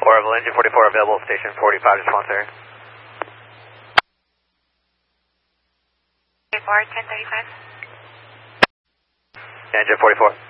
Orville, engine 44 available, station 45 response area. 1035. Engine 44.